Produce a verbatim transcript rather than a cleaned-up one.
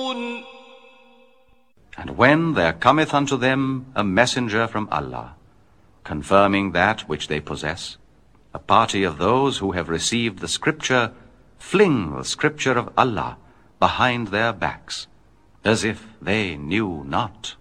And when there cometh unto them a messenger from Allah, confirming that which they possess, a party of those who have received the scripture fling the scripture of Allah behind their backs, as if they knew not.